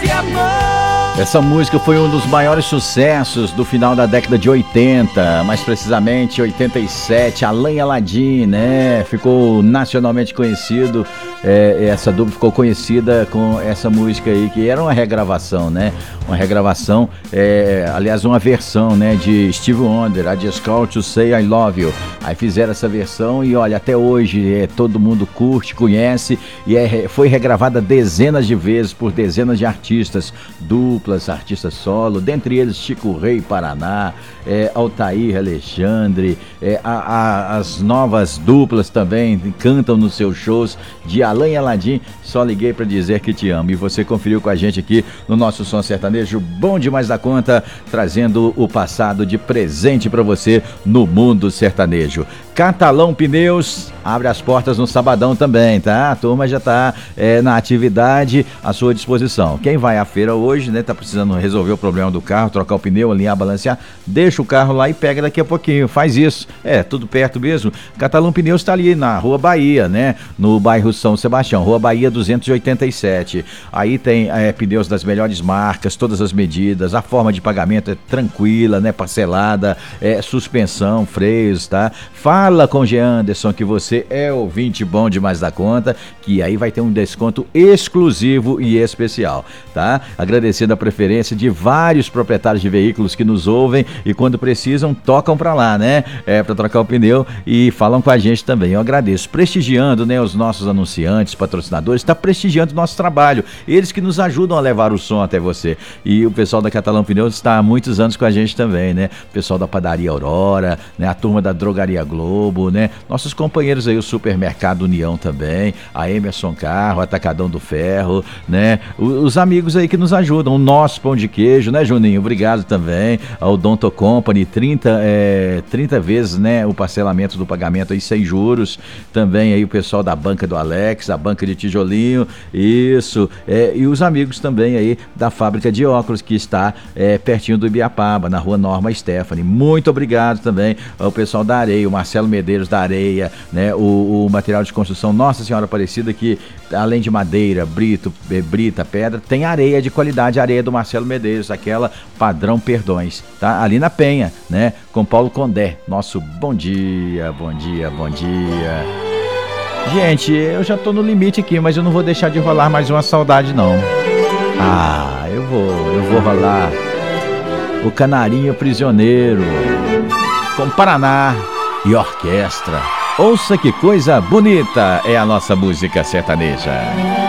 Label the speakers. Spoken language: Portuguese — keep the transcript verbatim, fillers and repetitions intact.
Speaker 1: Essa música foi um dos maiores sucessos do final da década de oitenta, mais precisamente oitenta e sete, Alain e Aladim, né? Ficou nacionalmente conhecido, é, essa dupla ficou conhecida com essa música aí, que era uma regravação, né? Uma regravação, é, aliás, uma versão, né, de Stevie Wonder, I Just Called to Say I Love You. Aí fizeram essa versão e olha, até hoje é, todo mundo curte, conhece, e é, foi regravada dezenas de vezes por dezenas de artistas, duplas, artistas solo, dentre eles Chico Rei Paraná, é, Altair Alexandre, é, a, a, as novas duplas também cantam nos seus shows, de Alain e Aladim, Só Liguei Pra Dizer Que Te Amo. E você conferiu com a gente aqui no nosso Som Sertanejo, bom demais da conta, trazendo o passado de presente pra você no mundo sertanejo. Catalão Pneus abre as portas no sabadão também, tá? A turma já tá é, na atividade à sua disposição. Quem vai à feira hoje, né, tá precisando resolver o problema do carro, trocar o pneu, alinhar, balancear, deixa o carro lá e pega daqui a pouquinho, faz isso. É, tudo perto mesmo. Catalão Pneus tá ali na Rua Bahia, né? No bairro São Sebastião, Rua Bahia duzentos e oitenta e sete. Aí tem é, pneus das melhores marcas, todas as medidas, a forma de pagamento é tranquila, né? Parcelada, é, suspensão, freios, tá? Fala com o Jean Anderson que você é ouvinte bom demais da conta, que aí vai ter um desconto exclusivo e especial, tá? Agradecendo a preferência de vários proprietários de veículos que nos ouvem e quando precisam tocam pra lá, né? É, pra trocar o pneu e falam com a gente também. Eu agradeço, prestigiando, né, os nossos anunciantes, patrocinadores, tá prestigiando o nosso trabalho, eles que nos ajudam a levar o som até você. E o pessoal da Catalão Pneus está há muitos anos com a gente também, né? O pessoal da Padaria Aurora, né? A turma da Drogaria Globo, né? Nossos companheiros aí, o Supermercado União também, a Emerson Carro, Atacadão do Ferro, né? Os amigos aí que nos ajudam, o nosso Pão de Queijo, né, Juninho? Obrigado também ao Donto Company, trinta, é, trinta vezes, né, o parcelamento do pagamento aí sem juros. Também aí o pessoal da Banca do Alex, a Banca de Tijolinho, isso, é, e os amigos também aí da Fábrica de Óculos, que está é, pertinho do Ibiapaba, na Rua Norma Stephanie. Muito obrigado também ao pessoal da Areia, o Marcelo Medeiros da Areia, né, o, o material de construção Nossa Senhora Aparecida, que além de madeira, brito, brita, pedra, tem areia de qualidade, areia do Marcelo Medeiros, aquela padrão Perdões, tá? Ali na Penha, né? Com Paulo Condé, nosso bom dia, bom dia, bom dia. Gente, eu já tô no limite aqui, mas eu não vou deixar de rolar mais uma saudade, não. Ah, eu vou, eu vou rolar o Canarinho Prisioneiro, com Paraná e orquestra. Ouça que coisa bonita é a nossa música sertaneja.